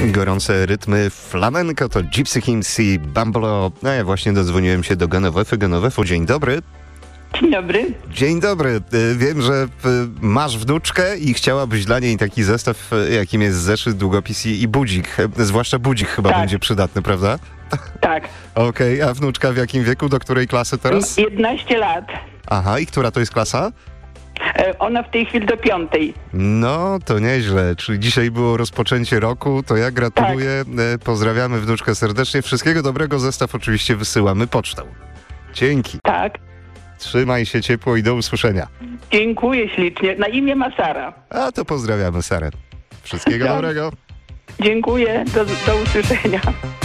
Gorące rytmy flamenco to Gypsy Kings i Bambolo. No ja właśnie dodzwoniłem się do Genovefu. Genovefu, dzień dobry. Dzień dobry. Dzień dobry. Wiem, że masz wnuczkę i chciałabyś dla niej taki zestaw, jakim jest zeszyt, długopis i budzik. Zwłaszcza budzik chyba będzie przydatny, prawda? Tak. Okej, a wnuczka w jakim wieku? Do której klasy teraz? 11 lat. Aha, i która to jest klasa? Ona w tej chwili do 5. No, to nieźle. Czyli dzisiaj było rozpoczęcie roku, to ja gratuluję. Pozdrawiamy wnuczkę serdecznie. Wszystkiego dobrego, zestaw oczywiście wysyłamy pocztą. Dzięki. Tak. Trzymaj się ciepło i do usłyszenia. Dziękuję ślicznie. Na imię ma Sara. A to pozdrawiamy Sarę. Wszystkiego dobrego. Dziękuję. Do usłyszenia.